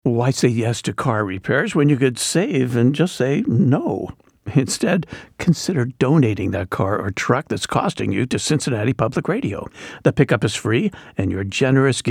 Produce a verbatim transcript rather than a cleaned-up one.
Why say yes to car repairs when you could save and just say no? Instead, consider donating that car or truck that's costing you to Cincinnati Public Radio. The pickup is free, and your generous